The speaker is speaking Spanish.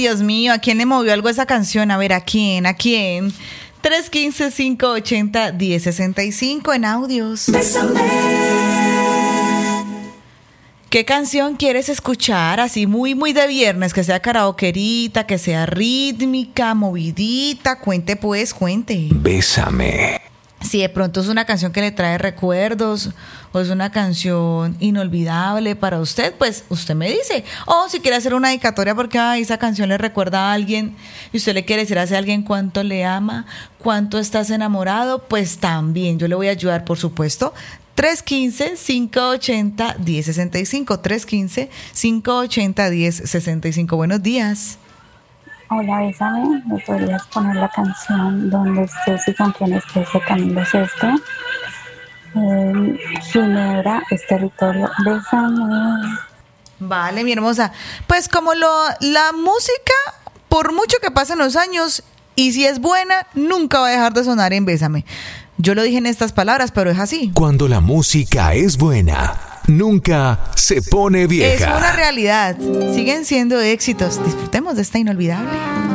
Dios mío, ¿a quién le movió algo esa canción? A ver, ¿a quién? ¿A quién? 315-580-1065 en audios. ¿Qué canción quieres escuchar? Así muy, muy de viernes, que sea karaokerita, que sea rítmica, movidita. Cuente pues, cuente. Bésame. Si de pronto es una canción que le trae recuerdos o es una canción inolvidable para usted, pues usted me dice. O si quiere hacer una dedicatoria porque esa canción le recuerda a alguien y usted le quiere decir a ese alguien cuánto le ama, cuánto estás enamorado, pues también yo le voy a ayudar, por supuesto. 315-580-1065. 315-580-1065. Buenos días. Hola, Bésame, ¿me podrías poner la canción donde estés y con quien estés de Camilo Sesto? Ginebra es territorio, bésame. Vale, mi hermosa. Pues como la música, por mucho que pasen los años, y si es buena, nunca va a dejar de sonar en Bésame. Yo lo dije en estas palabras, pero es así. Cuando la música es buena, nunca se pone vieja. Es una realidad. Siguen siendo éxitos. Disfrutemos de esta inolvidable.